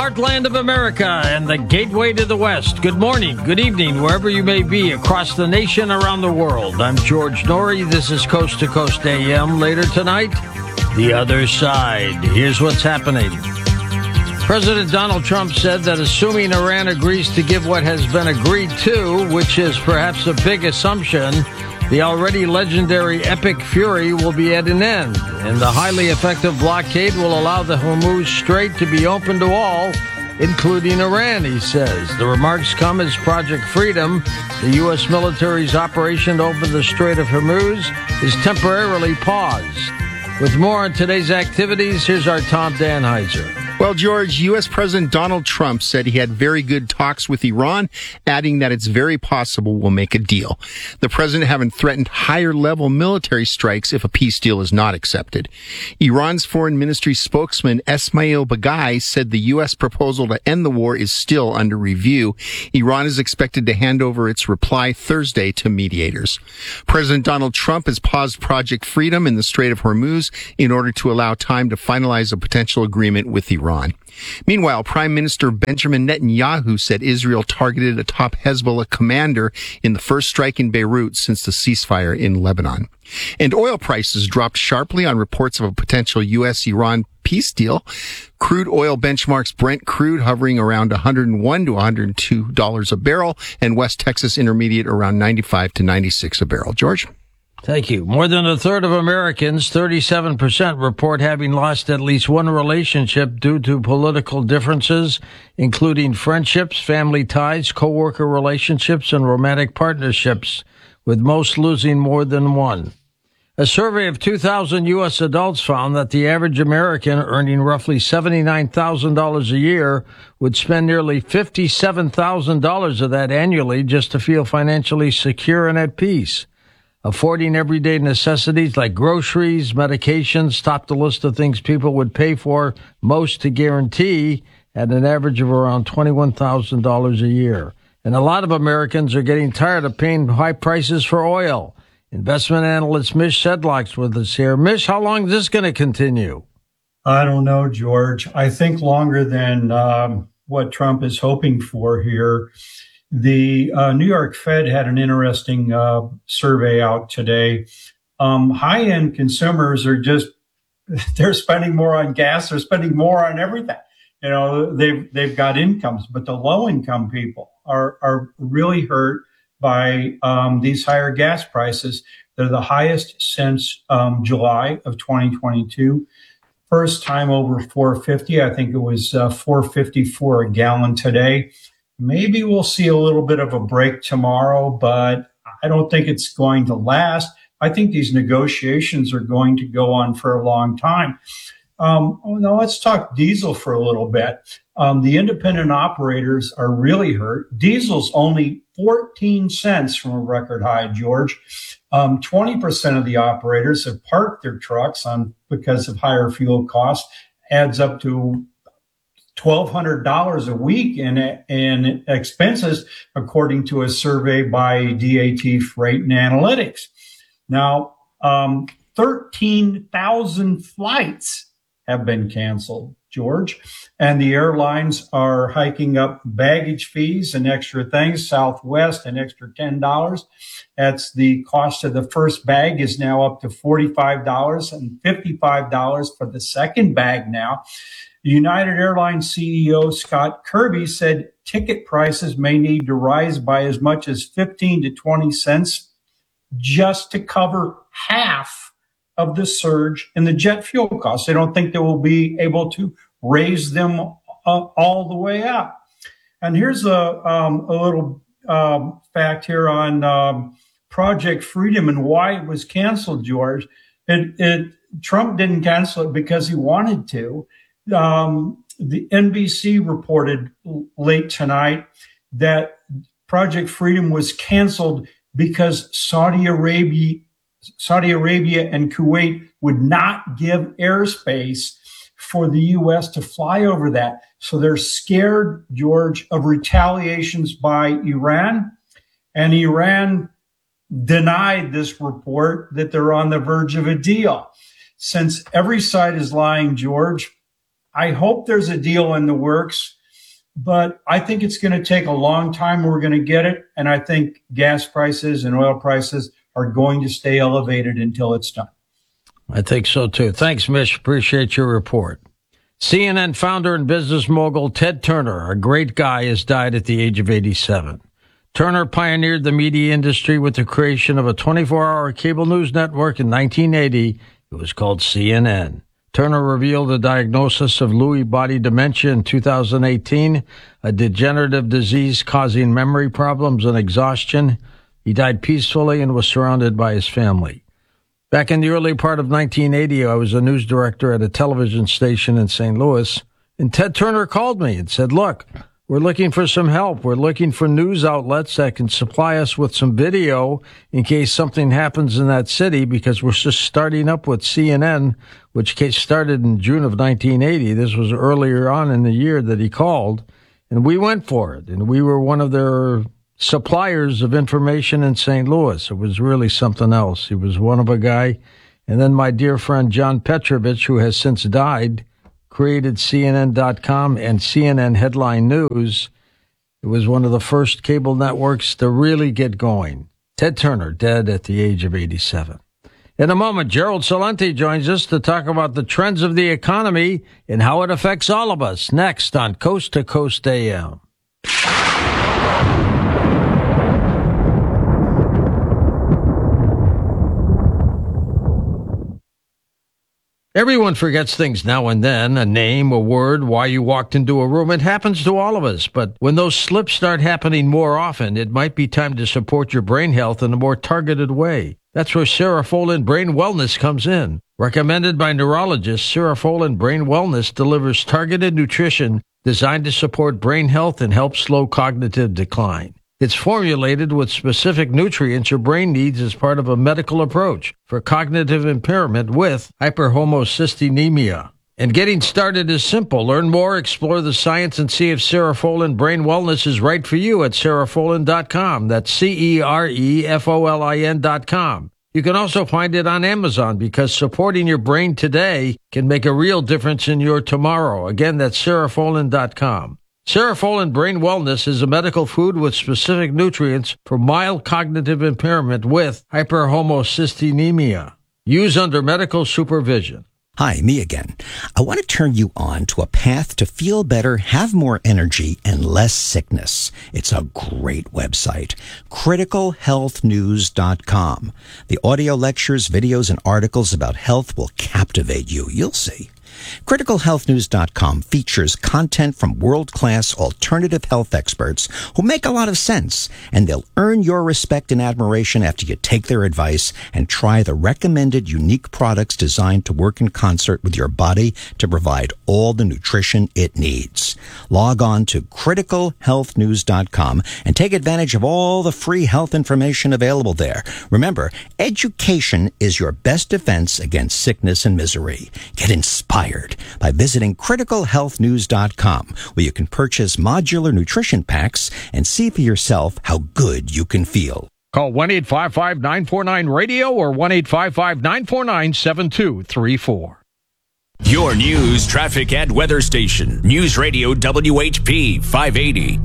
heartland of America and the gateway to the West. Good morning, good evening, wherever you may be across the nation, around the world. I'm George Noory. This is Coast to Coast AM. Later tonight, The Other Side. Here's what's happening. President Donald Trump said that assuming Iran agrees to give what has been agreed to, which is perhaps a big assumption, the already legendary Epic Fury will be at an end, and the highly effective blockade will allow the Hormuz Strait to be open to all, including Iran, he says. The remarks come as Project Freedom, the U.S. military's operation to open the Strait of Hormuz, is temporarily paused. With more on today's activities, here's our Tom Danheiser. Well, George, U.S. President Donald Trump said he had very good talks with Iran, adding that it's very possible we'll make a deal. The president having threatened higher-level military strikes if a peace deal is not accepted. Iran's foreign ministry spokesman Esmail Baghaei said the U.S. proposal to end the war is still under review. Iran is expected to hand over its reply Thursday to mediators. President Donald Trump has paused Project Freedom in the Strait of Hormuz in order to allow time to finalize a potential agreement with Iran. Meanwhile, Prime Minister Benjamin Netanyahu said Israel targeted a top Hezbollah commander in the first strike in Beirut since the ceasefire in Lebanon. And oil prices dropped sharply on reports of a potential U.S.-Iran peace deal. Crude oil benchmarks Brent crude hovering around $101 to $102 a barrel, and West Texas Intermediate around $95 to $96 a barrel. George? Thank you. More than a third of Americans, 37%, report having lost at least one relationship due to political differences, including friendships, family ties, coworker relationships, and romantic partnerships, with most losing more than one. A survey of 2,000 U.S. adults found that the average American earning roughly $79,000 a year would spend nearly $57,000 of that annually just to feel financially secure and at peace. Affording everyday necessities like groceries, medications, topped the list of things people would pay for most to guarantee at an average of around $21,000 a year. And a lot of Americans are getting tired of paying high prices for oil. Investment analyst Mish Sedlock's with us here. Mish, how long is this going to continue? I don't know, George. I think longer than what Trump is hoping for here. The New York Fed had an interesting survey out today. High-end consumers are they're spending more on gas. They're spending more on everything. You know, they've got incomes, but the low-income people are really hurt by these higher gas prices. They're the highest since July of 2022. First time over $4.50. I think it was $4.54 a gallon today. Maybe we'll see a little bit of a break tomorrow, but I don't think it's going to last. I think these negotiations are going to go on for a long time. Now let's talk diesel for a little bit. The independent operators are really hurt. Diesel's only 14 cents from a record high, George. 20% of the operators have parked their trucks because of higher fuel costs. Adds up to $1,200 a week in expenses, according to a survey by DAT Freight and Analytics. Now, 13,000 flights have been canceled, George, and the airlines are hiking up baggage fees and extra things. Southwest, an extra $10. That's the cost of the first bag is now up to $45 and $55 for the second bag now. United Airlines CEO Scott Kirby said ticket prices may need to rise by as much as 15 to 20 cents just to cover half of the surge in the jet fuel costs. They don't think they will be able to raise them all the way up. And here's a little fact here on Project Freedom and why it was canceled, George. Trump didn't cancel it because he wanted to. The NBC reported late tonight that Project Freedom was canceled because Saudi Arabia and Kuwait would not give airspace for the U.S. to fly over that. So they're scared, George, of retaliations by Iran. And Iran denied this report that they're on the verge of a deal. Since every side is lying, George, I hope there's a deal in the works. but I think it's going to take a long time. We're going to get it. And I think gas prices and oil prices are going to stay elevated until it's done. I think so, too. Thanks, Mish. Appreciate your report. CNN founder and business mogul Ted Turner, a great guy, has died at the age of 87. Turner pioneered the media industry with the creation of a 24-hour cable news network in 1980. It was called CNN. Turner revealed a diagnosis of Lewy body dementia in 2018, a degenerative disease causing memory problems and exhaustion. He died peacefully and was surrounded by his family. Back in the early part of 1980, I was a news director at a television station in St. Louis, and Ted Turner called me and said, look, we're looking for some help. We're looking for news outlets that can supply us with some video in case something happens in that city, because we're just starting up with CNN, which started in June of 1980. This was earlier on in the year that he called, and we went for it. And we were one of their suppliers of information in St. Louis. It was really something else. He was one of a guy. And then my dear friend John Petrovich, who has since died, created CNN.com and CNN Headline News. It was one of the first cable networks to really get going. Ted Turner, dead at the age of 87. In a moment, Gerald Celente joins us to talk about the trends of the economy and how it affects all of us. Next on Coast to Coast AM. Everyone forgets things now and then, a name, a word, why you walked into a room. It happens to all of us. But when those slips start happening more often, it might be time to support your brain health in a more targeted way. That's where Serofolin Brain Wellness comes in. Recommended by neurologists, Serofolin Brain Wellness delivers targeted nutrition designed to support brain health and help slow cognitive decline. It's formulated with specific nutrients your brain needs as part of a medical approach for cognitive impairment with hyperhomocysteine. And getting started is simple. Learn more, explore the science, and see if Serofolin Brain Wellness is right for you at Serofolin.com. That's Cerefolin.com. You can also find it on Amazon, because supporting your brain today can make a real difference in your tomorrow. Again, that's Serofolin.com. Serofolin Brain Wellness is a medical food with specific nutrients for mild cognitive impairment with hyperhomocysteine. Use under medical supervision. Hi, me again. I want to turn you on to a path to feel better, have more energy, and less sickness. It's a great website, criticalhealthnews.com. The audio lectures, videos, and articles about health will captivate you. You'll see. CriticalHealthNews.com features content from world-class alternative health experts who make a lot of sense, and they'll earn your respect and admiration after you take their advice and try the recommended unique products designed to work in concert with your body to provide all the nutrition it needs. Log on to CriticalHealthNews.com and take advantage of all the free health information available there. Remember, education is your best defense against sickness and misery. Get inspired by visiting criticalhealthnews.com, where you can purchase modular nutrition packs and see for yourself how good you can feel. Call 1-855-949-RADIO or 1-855-949-7234. Your news, traffic, and weather station. News Radio WHP 580.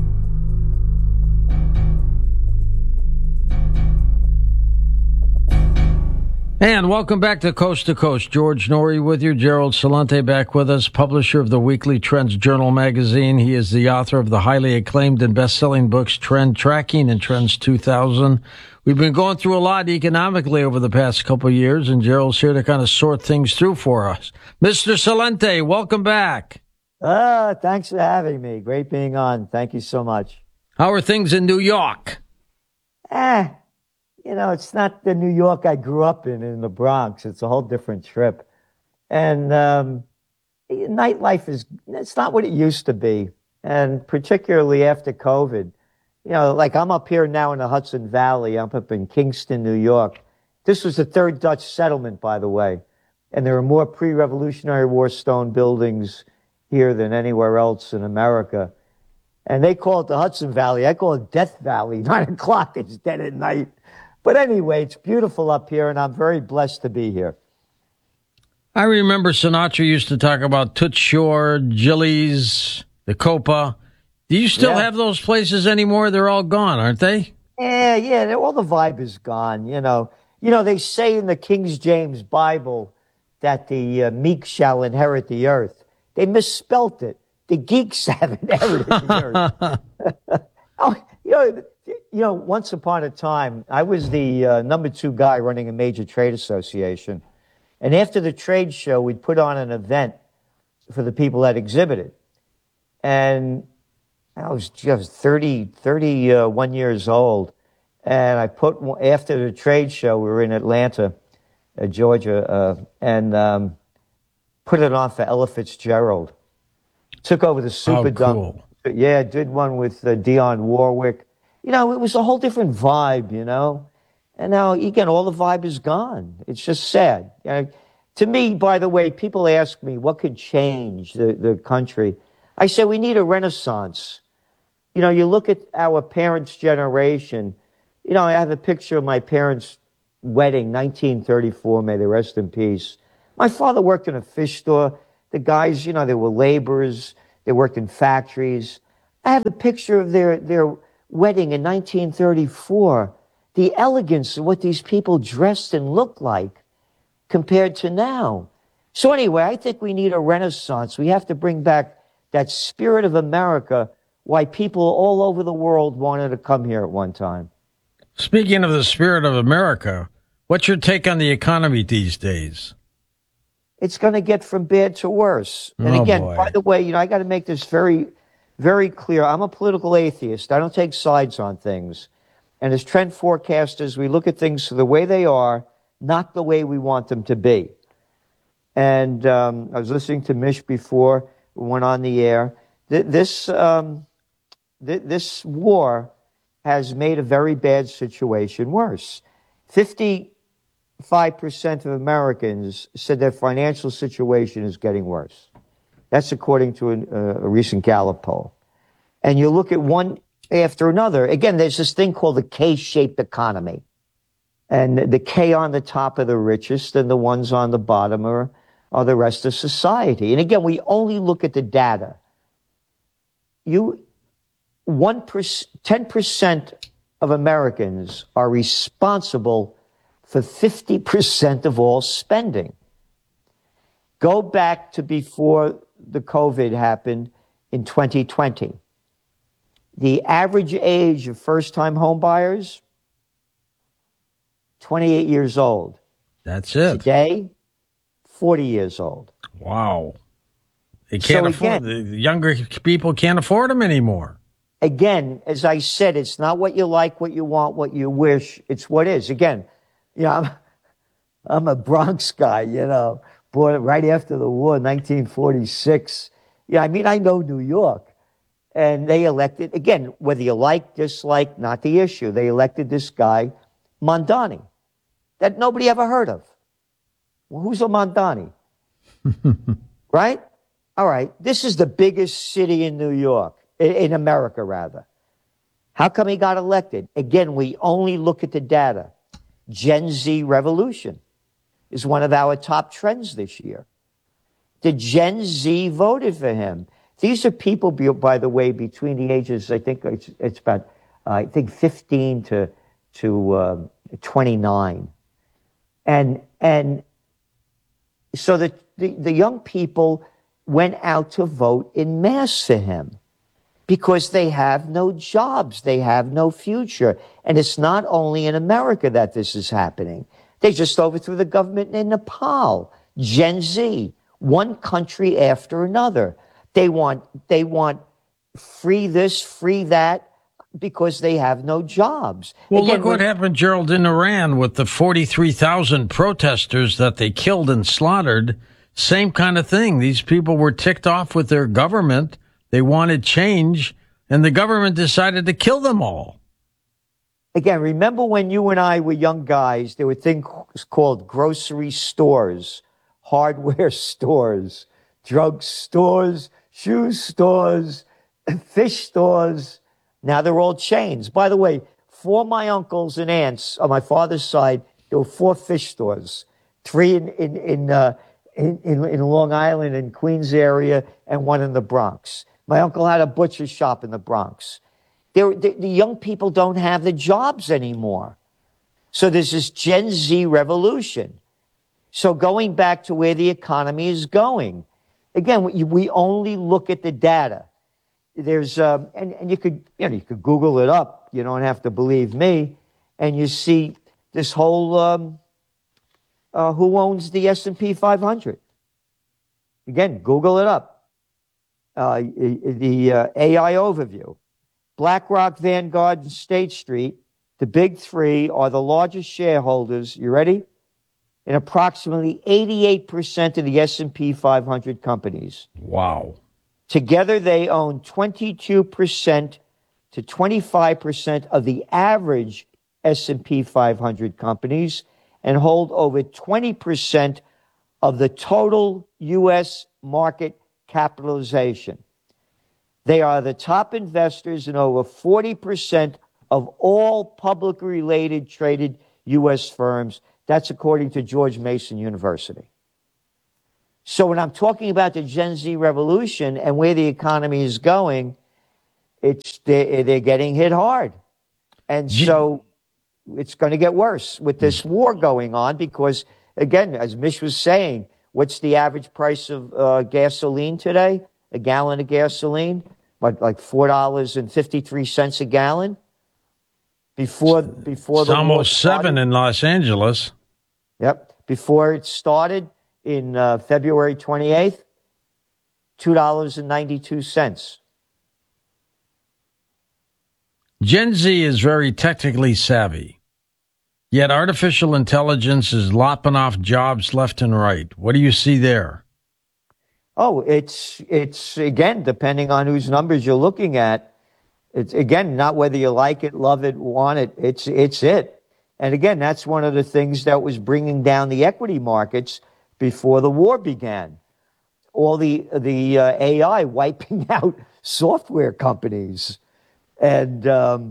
And welcome back to Coast. George Norrie with you. Gerald Celente back with us, publisher of the Weekly Trends Journal magazine. He is the author of the highly acclaimed and best-selling books Trend Tracking and Trends 2000. We've been going through a lot economically over the past couple of years, and Gerald's here to kind of sort things through for us. Mr. Celente, welcome back. Thanks for having me. Great being on. Thank you so much. How are things in New York? It's not the New York I grew up in the Bronx. It's a whole different trip. And nightlife it's not what it used to be. And particularly after COVID, like I'm up here now in the Hudson Valley. I'm up in Kingston, New York. This was the third Dutch settlement, by the way. And there are more pre-Revolutionary War stone buildings here than anywhere else in America. And they call it the Hudson Valley. I call it Death Valley. 9 o'clock, it's dead at night. But anyway, it's beautiful up here, and I'm very blessed to be here. I remember Sinatra used to talk about Toots Shor, Gillies, the Copa. Do you still Yeah. have those places anymore? They're all gone, aren't they? Yeah, all the vibe is gone, you know. You know, they say in the King James Bible that the meek shall inherit the earth. They misspelt it. The geeks have inherited the earth. Oh, once upon a time, I was the number 2 guy running a major trade association. And after the trade show, we'd put on an event for the people that exhibited. And I was just 31 years old. And I after the trade show, we were in Atlanta, Georgia, and put it on for Ella Fitzgerald. Took over the Superdome. Cool. Yeah, did one with Dionne Warwick. You know, it was a whole different vibe, you know. And now, again, all the vibe is gone. It's just sad. You know, to me, by the way, people ask me, what could change the country? I say we need a renaissance. You know, you look at our parents' generation. You know, I have a picture of my parents' wedding, 1934, may they rest in peace. My father worked in a fish store. The guys, you know, they were laborers. They worked in factories. I have a picture of their wedding in 1934. The elegance of what these people dressed and looked like compared to now. So anyway, I think we need a renaissance. We have to bring back that spirit of America, why people all over the world wanted to come here at one time. Speaking of the spirit of America, what's your take on the economy these days? It's going to get from bad to worse. And again, boy. by the way, you know, I got to make this very, very clear. I'm a political atheist. I don't take sides on things. And as trend forecasters, we look at things the way they are, not the way we want them to be. And I was listening to Mish before we went on the air. This war has made a very bad situation worse. 55% of Americans said their financial situation is getting worse. That's according to a recent Gallup poll. And you look at one after another. Again, there's this thing called the K-shaped economy. And the K on the top are the richest, and the ones on the bottom are the rest of society. And again, we only look at the data. 10% of Americans are responsible for 50% of all spending. Go back to before the COVID happened in 2020. The average age of first-time home buyers, 28 years old. That's it. Today, 40 years old. Wow. They can't So afford, again- the younger people can't afford them anymore. Again, as I said, it's not what you like, what you want, what you wish. It's what is. Again, you know, I'm a Bronx guy, you know, born right after the war, 1946. Yeah, I mean, I know New York. And they elected, again, whether you like, dislike, not the issue. They elected this guy, Mondani, that nobody ever heard of. Well, who's a Mondani? Right? All right. This is the biggest city in New York, in America, rather. How come he got elected? Again, we only look at the data. Gen Z revolution is one of our top trends this year. The Gen Z voted for him. These are people, by the way, between the ages, I think it's about, 15 to 29. And so the young people went out to vote in mass for him because they have no jobs. They have no future. And it's not only in America that this is happening. They just overthrew the government in Nepal. Gen Z, one country after another. They want free this, free that, because they have no jobs. Well, Again, look what happened, Gerald, in Iran with the 43,000 protesters that they killed and slaughtered. Same kind of thing. These people were ticked off with their government. They wanted change, and the government decided to kill them all. Again, remember when you and I were young guys, there were things called grocery stores, hardware stores, drug stores, shoe stores, fish stores. Now they're all chains. By the way, for my uncles and aunts on my father's side, there were 4 fish stores, 3 in Long Island and Queens area, and 1 in the Bronx. My uncle had a butcher shop in the Bronx. The young people don't have the jobs anymore. So there's this Gen Z revolution. So going back to where the economy is going, again, we only look at the data. There's and you could Google it up. You don't have to believe me, and you see this whole who owns the S&P 500. Again, Google it up. The AI overview. BlackRock, Vanguard, and State Street, the big three, are the largest shareholders. You ready? In approximately 88% of the S&P 500 companies. Wow. Together, they own 22% to 25% of the average S&P 500 companies and hold over 20% of the total U.S. market capitalization. They are the top investors in over 40% of all publicly related traded U.S. firms. That's according to George Mason University. So when I'm talking about the Gen Z revolution and where the economy is going, they're getting hit hard. And so it's going to get worse with this war going on because, again, as Mish was saying, what's the average price of gasoline today? A gallon of gasoline? Like $4.53 a gallon? Before it's almost $7 in Los Angeles. Yep. Before it started in February 28th, $2.92. Gen Z is very technically savvy, yet artificial intelligence is lopping off jobs left and right. What do you see there? Oh, it's again, depending on whose numbers you're looking at. It's, again, not whether you like it, love it, want it. It's it. And again, that's one of the things that was bringing down the equity markets before the war began. All the AI wiping out software companies. And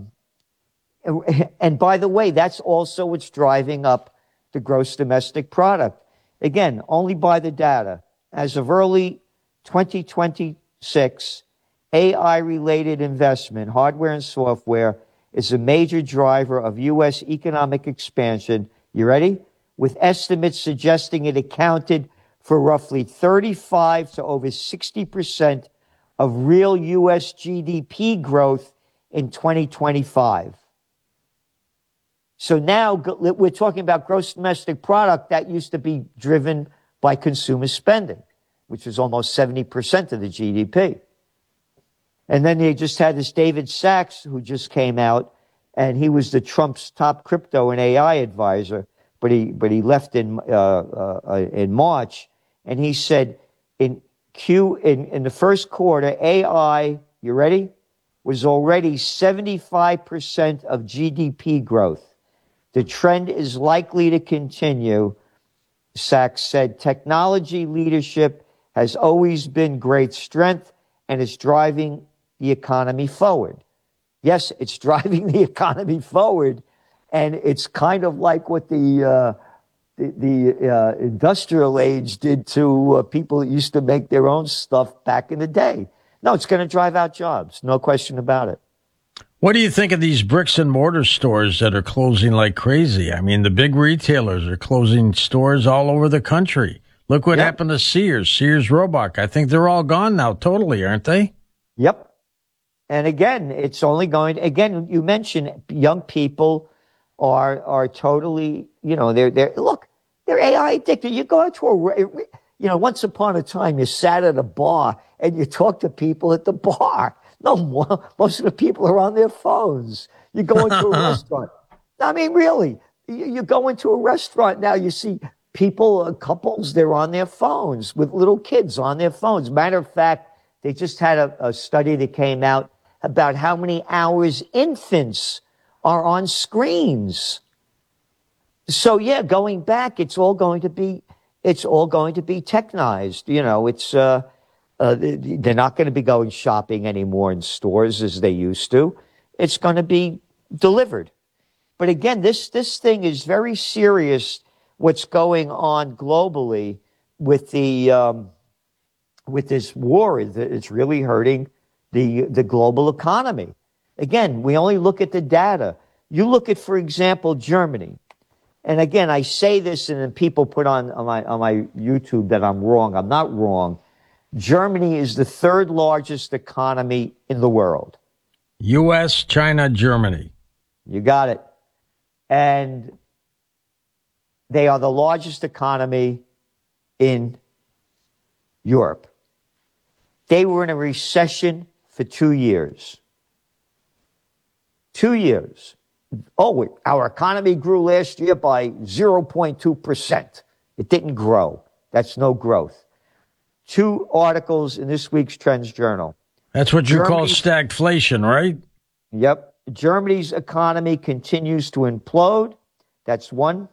by the way, that's also what's driving up the gross domestic product. Again, only by the data. As of early 2026, AI-related investment, hardware and software, is a major driver of U.S. economic expansion. You ready? With estimates suggesting it accounted for roughly 35 to over 60% of real U.S. GDP growth in 2025. So now we're talking about gross domestic product that used to be driven by consumer spending, which was almost 70% of the GDP. And then they just had this David Sachs who just came out, and he was the Trump's top crypto and AI advisor, but he left in March, and he said in the first quarter, AI, you ready, was already 75% of GDP growth. The trend is likely to continue. Sachs said technology leadership has always been great strength and is driving the economy forward. Yes, it's driving the economy forward, and it's kind of like what the industrial age did to people that used to make their own stuff back in the day. No, it's going to drive out jobs, no question about it. What do you think of these bricks and mortar stores that are closing like crazy? I mean, the big retailers are closing stores all over the country. Look what happened to Sears Roebuck. I think they're all gone now, totally, aren't they? Yep. And again, it's only going, again, you mentioned young people are totally, they're AI addicted. You go to once upon a time you sat at a bar and you talked to people at the bar. No more. Most of the people are on their phones. You go into a restaurant. I mean, really, you go into a restaurant now, you see people, couples, they're on their phones with little kids on their phones. Matter of fact, they just had a study that came out about how many hours infants are on screens. So yeah, going back, it's all going to be technized. They're not going to be going shopping anymore in stores as they used to. It's going to be delivered. But again, this thing is very serious. What's going on globally with with this war, it's really hurting the global economy. Again, we only look at the data. You look at, for example, Germany. And again, I say this, and then people put on my YouTube that I'm wrong. I'm not wrong. Germany is the third largest economy in the world. U.S., China, Germany. You got it. And they are the largest economy in Europe. They were in a recession for 2 years. 2 years. Oh, our economy grew last year by 0.2%. It didn't grow. That's no growth. 2 articles in this week's Trends Journal. That's what you call stagflation, right? Yep. Germany's economy continues to implode. That's one.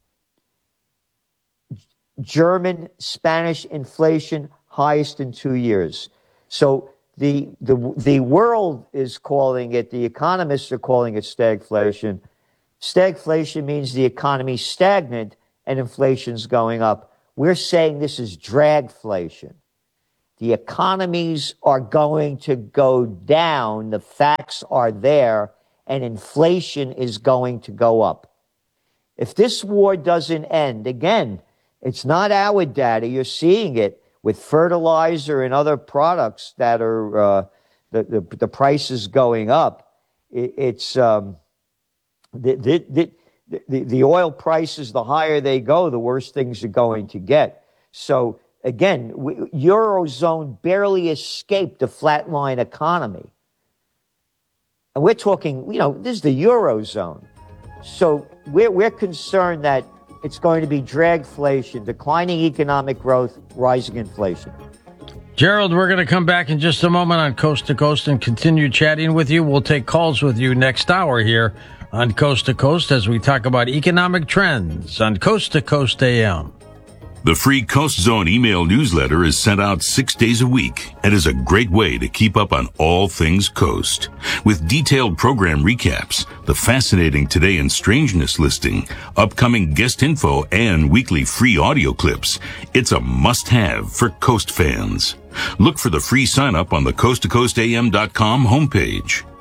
German, Spanish inflation highest in 2 years. So the world is calling it, the economists are calling it stagflation. Stagflation means the economy's stagnant and inflation's going up. We're saying this is dragflation. The economies are going to go down. The facts are there, and inflation is going to go up. If this war doesn't end, again, it's not our data. You're seeing it with fertilizer and other products that are the prices going up. It's the oil prices. The higher they go, the worse things are going to get. So again, Eurozone barely escaped a flatline economy, and we're talking. This is the Eurozone. So we're concerned that it's going to be dragflation, declining economic growth, rising inflation. Gerald, we're going to come back in just a moment on Coast to Coast and continue chatting with you. We'll take calls with you next hour here on Coast to Coast as we talk about economic trends on Coast to Coast AM. The free Coast Zone email newsletter is sent out 6 days a week and is a great way to keep up on all things Coast. With detailed program recaps, the fascinating Today in Strangeness listing, upcoming guest info, and weekly free audio clips, it's a must-have for Coast fans. Look for the free sign-up on the coasttocoastam.com homepage.